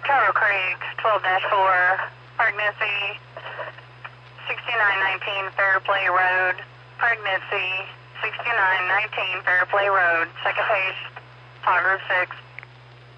Charter Creek, 12-4, pregnancy, 6919 Fairplay Road, pregnancy, 6919 Fairplay Road, second page, Tiger 6.